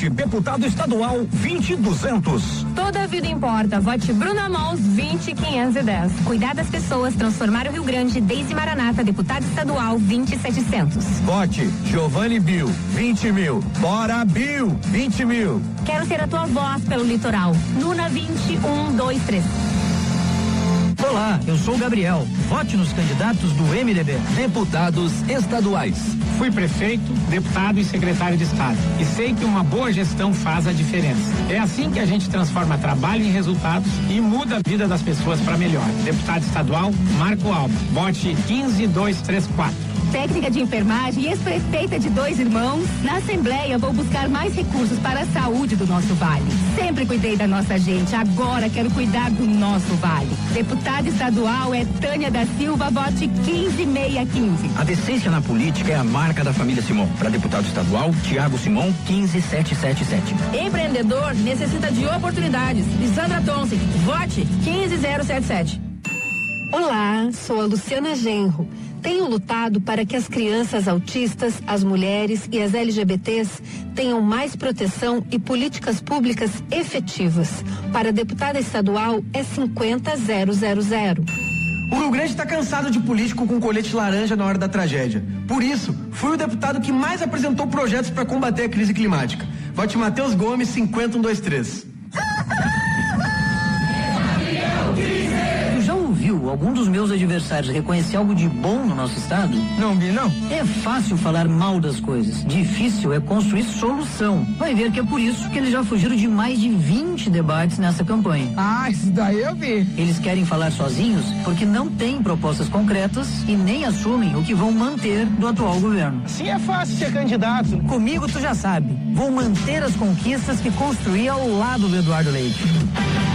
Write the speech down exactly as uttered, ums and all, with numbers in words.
Vote deputado estadual vinte duzentos. Toda a vida importa. Vote Bruna Mons vinte quinhentos e dez. Cuidar das pessoas, transformar o Rio Grande. Deise Maranata, deputado estadual vinte setecentos. Vote Giovanni Bill vinte mil. Bora Bill vinte mil. Quero ser a tua voz pelo litoral. Luna vinte um dois três. Olá, eu sou o Gabriel. Vote nos candidatos do M D B. Deputados estaduais. Fui prefeito, deputado e secretário de Estado. E sei que uma boa gestão faz a diferença. É assim que a gente transforma trabalho em resultados e muda a vida das pessoas para melhor. Deputado estadual, Marco Alba. Vote quinze dois três quatro. Técnica de enfermagem e ex-prefeita de Dois Irmãos, na Assembleia vou buscar mais recursos para a saúde do nosso vale. Sempre cuidei da nossa gente, agora quero cuidar do nosso vale. Deputada estadual é Tânia da Silva, vote quinze seiscentos e quinze. A decência na política é a marca da família Simão. Para deputado estadual, Tiago Simão, quinze sete sete sete. Empreendedor necessita de oportunidades. Lisandra Tonsen, vote quinze zero sete sete. Olá, sou a Luciana Genro. Tenho lutado para que as crianças autistas, as mulheres e as L G B Ts tenham mais proteção e políticas públicas efetivas. Para deputada estadual é cinquenta zero zero zero. O Rio Grande está cansado de político com colete laranja na hora da tragédia. Por isso, fui o deputado que mais apresentou projetos para combater a crise climática. Vote Matheus Gomes, cinquenta um dois três. Algum dos meus adversários reconhecer algo de bom no nosso estado? Não, Bi, não. É fácil falar mal das coisas. Difícil é construir solução. Vai ver que é por isso que eles já fugiram de mais de vinte debates nessa campanha. Ah, isso daí eu vi. Eles querem falar sozinhos porque não têm propostas concretas e nem assumem o que vão manter do atual governo. Sim, é fácil ser candidato. Comigo tu já sabe. Vou manter as conquistas que construí ao lado do Eduardo Leite.